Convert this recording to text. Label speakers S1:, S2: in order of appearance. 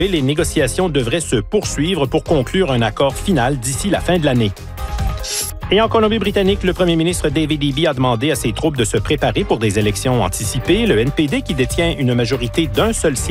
S1: Les négociations devraient se poursuivre pour conclure un accord final d'ici la fin de l'année. Et en Colombie-Britannique, le premier ministre David Eby a demandé à ses troupes de se préparer pour des élections anticipées. Le NPD, qui détient une majorité d'un seul siège,